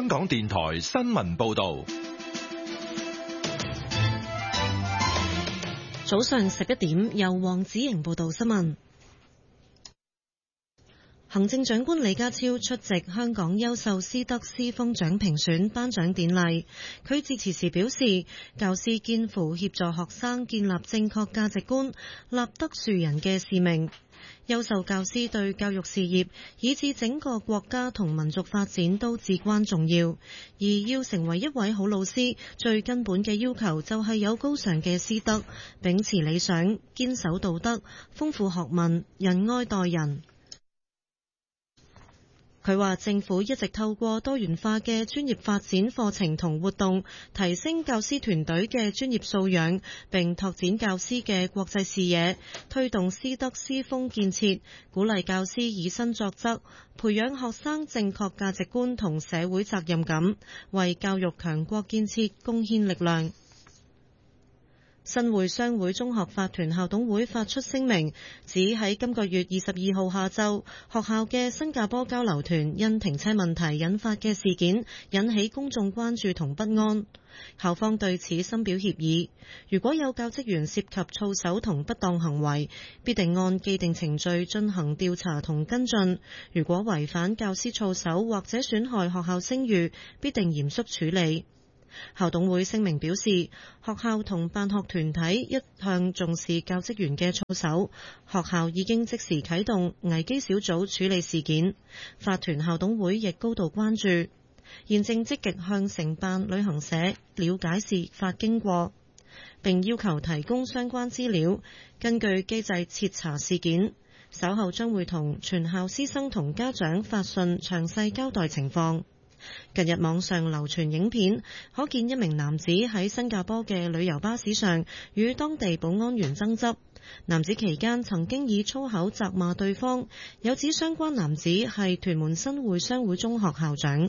香港電台新聞報道。 早上11點，由黃子瑩報道新聞。行政長官李家超出席香港優秀師德師風獎評選頒獎典禮。佢致辭時表示，教師肩負協助學生建立正確價值觀、立德樹人嘅使命。優秀教師對教育事業以至整個國家同民族發展都至關重要，而要成為一位好老師，最根本嘅要求就係有高尚嘅師德，秉持理想，堅守道德，豐富學問，仁愛待人。佢話政府一直透過多元化嘅專業發展課程同活動，提升教師團隊嘅專業素養，並拓展教師嘅國際視野，推動師德師風建設，鼓勵教師以身作則，培養學生正確價值觀同社會責任感，為教育強國建設貢獻力量。新會商會中學法團校董會發出聲明，指喺今個月22號下晝，學校嘅新加坡交流團因停車問題引發嘅事件，引起公眾關注同不安。校方對此深表歉意。如果有教職員涉及操守同不當行為，必定按既定程序進行調查同跟進。如果違反教師操守或者損害學校聲譽，必定嚴肅處理。校董會聲明表示，學校同辦學團體一向重視教職員嘅操守，學校已經即時啟動危機小組處理事件。法團校董會亦高度關注，現正積極向承辦旅行社了解事發經過，並要求提供相關資料，根據機制徹查事件。稍後將會同全校師生同家長發信詳細交代情況。近日網上流傳影片，可見一名男子喺新加坡嘅旅遊巴士上與當地保安員爭執。男子期間曾經以粗口責罵對方，有指相關男子係屯門新會商會中學校長。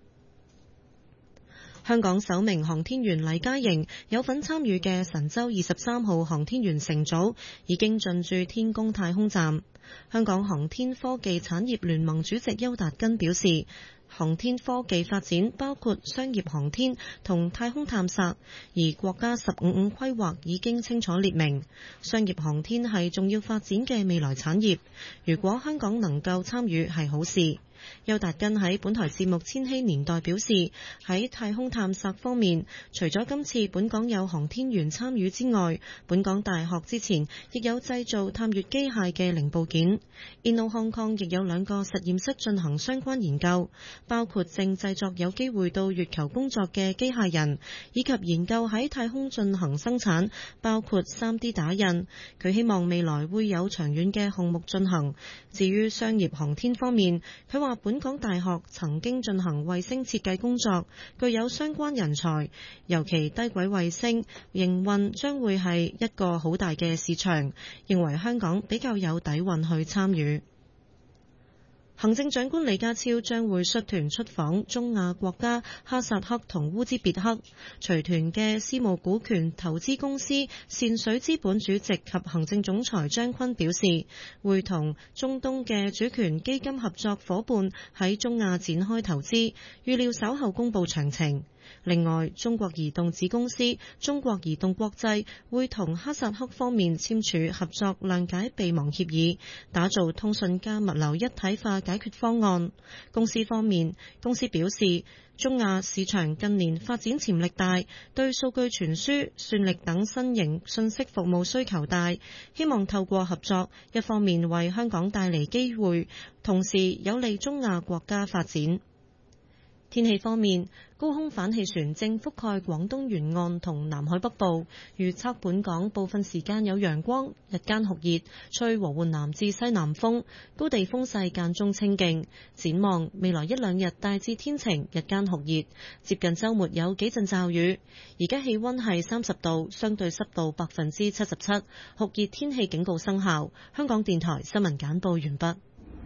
香港首名航天員黎嘉瑩有份參與嘅神舟23號航天員乘組已經進駐天宮太空站。香港航天科技產業聯盟主席邱達根表示，航天科技發展包括商業航天同太空探索，而國家15-5規劃已經清楚列明，商業航天係重要發展嘅未來產業。如果香港能夠參與係好事。邱達根喺本台節目《千禧年代》表示，喺太空探索方面，除咗今次本港有航天員參與之外，本港大學之前亦有製造探月機械嘅零部件。Inno Hong Kong 亦有2個實驗室進行相關研究，包括正製作有機會到月球工作嘅機械人，以及研究喺太空進行生產，包括 3D 打印。佢希望未來會有長遠嘅項目進行。至於商業航天方面，佢話本港大學曾經進行衛星設計工作，具有相關人才，尤其低軌衛星營運將會係一個好大嘅市場，認為香港比較有底蘊去參與。行政長官李家超將會率團出訪中亞國家哈薩克同烏茲別克。隨團嘅私募股權投資公司善水資本主席及行政總裁張坤表示，會同中東嘅主權基金合作夥伴喺中亞展開投資，預料稍後公布詳情。另外，中國移動子公司中國移動國際會同哈薩克方面簽署合作諒解備忘協議，打造通訊加物流一體化解決方案。公司方面，公司表示，中亞市場近年發展潛力大，對數據傳輸、算力等新型信息服務需求大，希望透過合作，一方面為香港帶嚟機會，同時有利中亞國家發展。天氣方面，高空反氣旋正覆蓋廣東沿岸同南海北部，預測本港部分時間有陽光，日間酷熱，吹和緩南至西南風，高地風勢間中清勁。展望未來1-2日大致天晴，日間酷熱，接近週末有幾陣驟雨。而家氣溫係30度，相對濕度77%，酷熱天氣警告生效。香港電台新聞簡報完畢。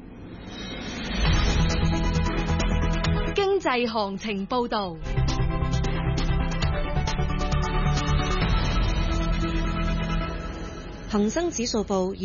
經濟行情報道。 恒生指數報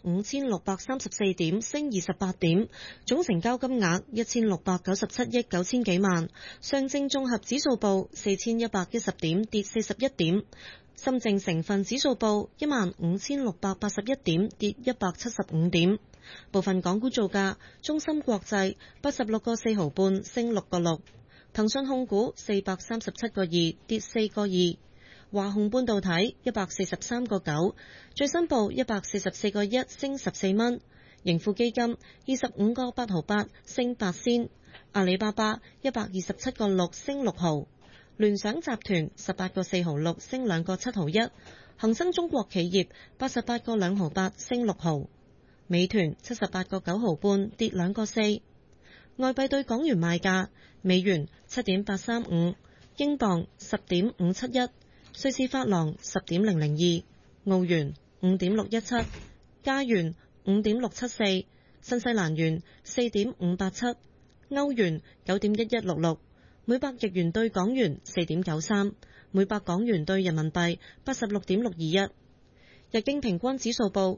25,634點，升28點，總成交金額1697億9000幾萬。上證綜合指數報4110點，跌41點。深證成分指數報15,681點，跌175點。部分港股造價：中芯國際86個4毫半，升6個6；騰訊控股437個2，跌4個2；華虹半導體143個9，最新報144個1，升14蚊；盈富基金25個8毫8，升8仙；阿里巴巴127個6，升6毫；聯想集團18個4毫6，升2個7毫1；恒生中國企業88個2毫8，升6毫；美團78個9毫半，跌2個4。外幣對港元賣價：美元7.835，英鎊10.571，瑞士法郎10.002，澳元5.617，加元5.674，新西蘭元4.587，歐元9.1166，每百日元對港元4.93，每百港元對人民幣86.621。日經平均指數報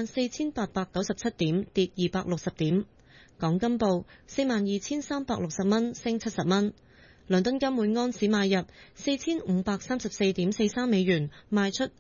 64,897點，跌260點。港金報42,360蚊，升70蚊。倫敦金每安士買入4534.43美元，賣出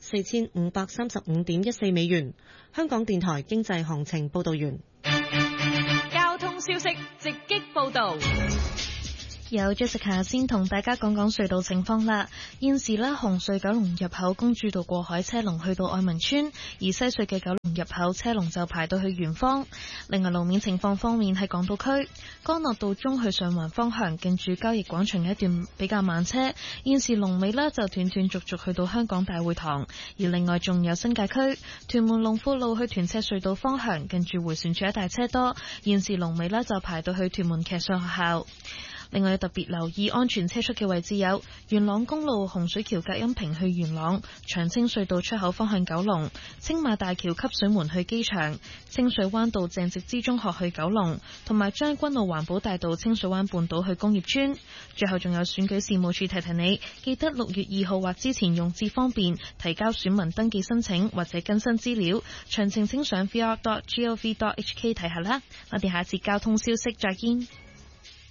4535.14美元。香港電台經濟行情報道完。 交通消息直擊報道。 有 Jessica 先同大家講講隧道情況啦。現時呢，紅隧九龍入口公主道過海車龍去到愛民村，而西隧嘅九龍入口車龍就排到去圓方。另外路面情況方面，喺港島區干諾道中去上環方向近住交易廣場一段比較慢車，現時龍尾呢就斷斷續續去到香港大會堂。而另外仲有新界區屯門龍富路去屯赤隧道方向近住迴旋處一帶車多，現時龍尾呢就排到去屯門騎術學校。另外特別留意安全車速嘅位置有元朗公路洪水橋隔音屏去元朗、長青隧道出口方向九龍、青馬大橋汲水門去機場、清水灣道鄭直之中學去九龍，同埋將軍澳環保大道清水灣半島去工業村。最後仲有選舉事務處提提你，記得6月2號或之前用智方便提交選民登記申請或者更新資料，詳情請上 vr.gov.hk 睇下啦。我哋下次交通消息再見。